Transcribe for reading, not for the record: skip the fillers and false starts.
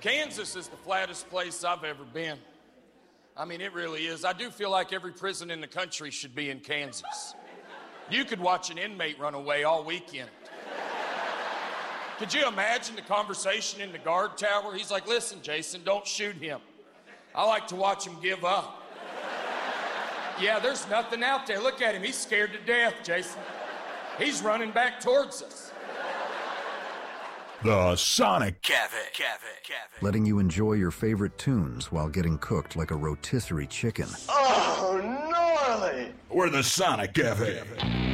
Kansas is the flattest place I've ever been. I mean, it really is. I do feel like every prison in the country should be in Kansas. You could watch an inmate run away all weekend. Could you imagine the conversation in the guard tower? He's like, listen, Jason, don't shoot him. I like to watch him give up. Yeah, there's nothing out there. Look at him. He's scared to death, Jason. He's running back towards us. The Sonic Cafe. Letting you enjoy your favorite tunes while getting cooked like a rotisserie chicken. Oh, gnarly! We're the Sonic Cafe.